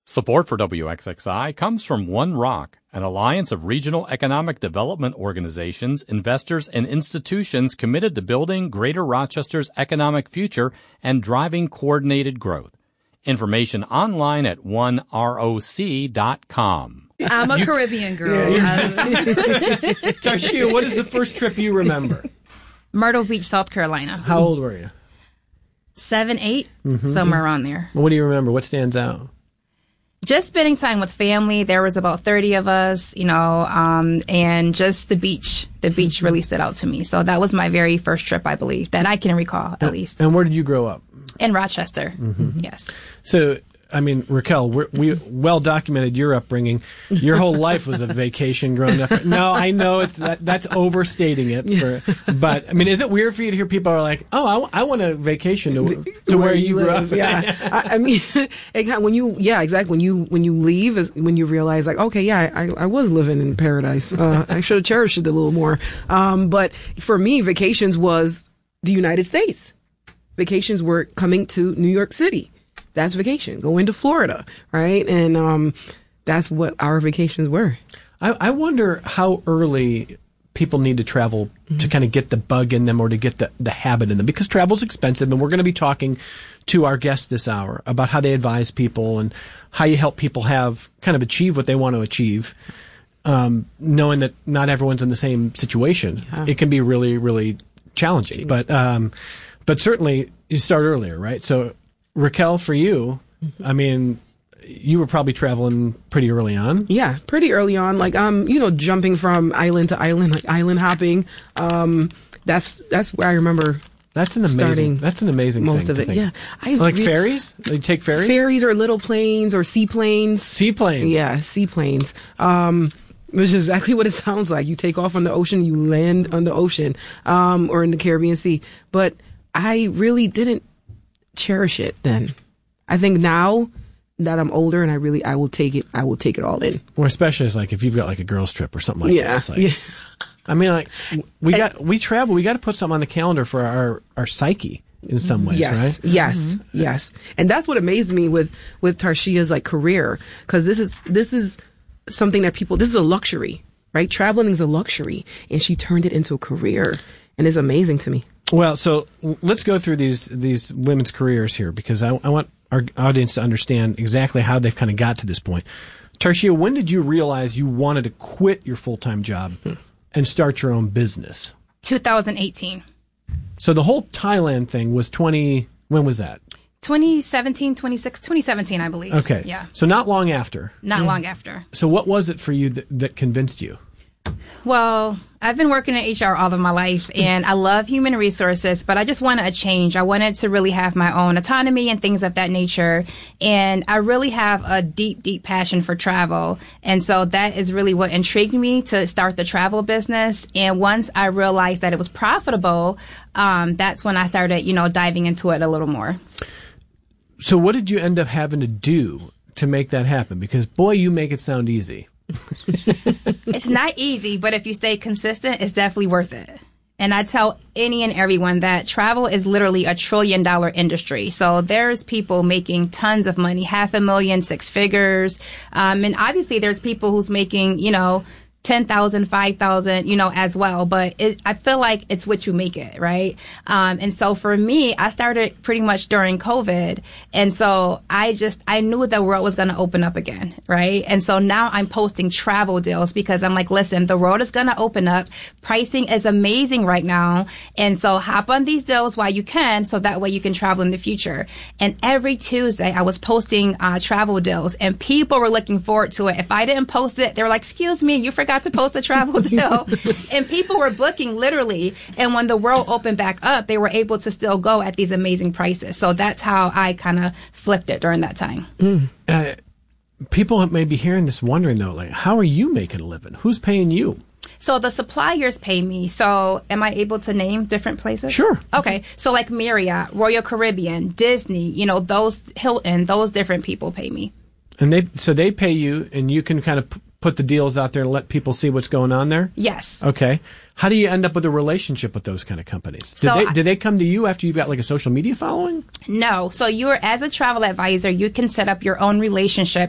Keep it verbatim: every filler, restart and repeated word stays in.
Support for W X X I comes from One Rock, an alliance of regional economic development organizations, investors, and institutions committed to building Greater Rochester's economic future and driving coordinated growth. Information online at one roc dot com. I'm a you, Caribbean girl. Yeah, Tarshia, what is the first trip you remember? Myrtle Beach, South Carolina. How old were you? Seven, eight, mm-hmm. somewhere around there. What do you remember? What stands out? Just spending time with family. There was about thirty of us, you know, um, and just the beach. The beach really stood out to me. So that was my very first trip, I believe, that I can recall, at and, least. And where did you grow up? In Rochester, mm-hmm. yes. So, I mean, Raquel, we're, we well documented your upbringing. Your whole life was a vacation growing up. No, I know it's that that's overstating it. For, but I mean, is it weird for you to hear people are like, "Oh, I, I want a vacation to to where, where you, you grew up"? Yeah, I, I mean, it, when you yeah, exactly. When you when you leave is when you realize like, okay, yeah, I, I was living in paradise. Uh, I should have cherished it a little more. Um, but for me, vacations was the United States. Vacations were coming to New York City. That's vacation. Going to Florida, right? And um, that's what our vacations were. I, I wonder how early people need to travel mm-hmm. to kind of get the bug in them or to get the, the habit in them, because travel's expensive, and we're going to be talking to our guests this hour about how they advise people and how you help people have kind of achieve what they want to achieve, um, knowing that not everyone's in the same situation. Yeah. It can be really, really challenging. Jeez. But um, but certainly you start earlier, right? So Raquel, for you, I mean, you were probably traveling pretty early on. Yeah, pretty early on. Like, um, you know, jumping from island to island, like island hopping. Um, that's that's where I remember. That's an amazing. That's an amazing most thing of to it. think. Yeah, I like re- ferries. They take ferries. Ferries or little planes or seaplanes. Seaplanes. Yeah, seaplanes. Um, which is exactly what it sounds like. You take off on the ocean, you land on the ocean, um, or in the Caribbean Sea. But I really didn't cherish it then. I think now that I'm older and I really, I will take it, I will take it all in. Or especially as like if you've got like a girls trip or something like yeah. that. It's like, yeah. I mean, like we got, we travel, we got to put something on the calendar for our, our psyche in some ways, yes, right? Yes, mm-hmm. yes. And that's what amazed me with, with Tarshia's like career. Cause this is, this is something that people, this is a luxury, right? Traveling is a luxury, and she turned it into a career, and it's amazing to me. Well, so let's go through these these women's careers here, because I, I want our audience to understand exactly how they've kind of got to this point. Tarshia, when did you realize you wanted to quit your full-time job and start your own business? two thousand eighteen. So the whole Thailand thing was twenty, when was that? twenty seventeen, twenty sixteen, twenty seventeen, I believe. Okay. Yeah. So not long after. Not mm. long after. So what was it for you that, that convinced you? Well, I've been working in H R all of my life, and I love human resources, but I just wanted a change. I wanted to really have my own autonomy and things of that nature. And I really have a deep, deep passion for travel. And so that is really what intrigued me to start the travel business. And once I realized that it was profitable, um, that's when I started, you know, diving into it a little more. So what did you end up having to do to make that happen? Because, boy, you make it sound easy. It's not easy, but if you stay consistent, it's definitely worth it. And I tell any and everyone that travel is literally a trillion dollar industry. So there's people making tons of money, half a million, six figures. Um, and obviously there's people who's making, you know, ten thousand, five thousand, you know, as well. But it, I feel like it's what you make it, right? Um, and so for me, I started pretty much during COVID. And so I just, I knew the world was going to open up again, right? And so now I'm posting travel deals because I'm like, listen, the world is going to open up. Pricing is amazing right now. And so hop on these deals while you can, so that way you can travel in the future. And every Tuesday I was posting uh, travel deals, and people were looking forward to it. If I didn't post it, they were like, excuse me, you forgot to post a travel deal. And people were booking literally. And when the world opened back up, they were able to still go at these amazing prices. So that's how I kind of flipped it during that time. Mm. Uh, people may be hearing this wondering, though, like, how are you making a living? Who's paying you? So the suppliers pay me. So am I able to name different places? Sure. Okay. So like Marriott, Royal Caribbean, Disney, you know, those, Hilton, those different people pay me. And they, so they pay you, and you can kind of p- put the deals out there and let people see what's going on there? Yes. Okay. How do you end up with a relationship with those kind of companies? Did, so they, I, did they come to you after you've got like a social media following? No. So you're, as a travel advisor, you can set up your own relationship